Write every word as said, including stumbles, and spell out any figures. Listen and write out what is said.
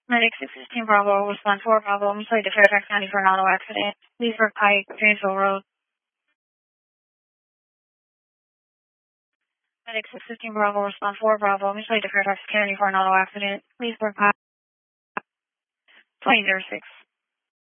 Medic six fifteen Bravo, respond four Bravo, Eastleigh to Fairfax County for an auto accident. Leesburg Pike, Janesville Road. Medic six fifteen Bravo, respond four Bravo, Eastleigh to Fairfax County for an auto accident. Leesburg Pike, twenty oh six.